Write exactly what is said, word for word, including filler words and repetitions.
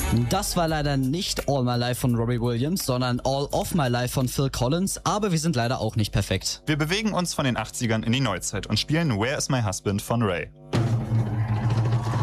Das war leider nicht All My Life von Robbie Williams, sondern All of My Life von Phil Collins, aber wir sind leider auch nicht perfekt. Wir bewegen uns von den achtzigern in die Neuzeit und spielen Where is My Husband von Ray.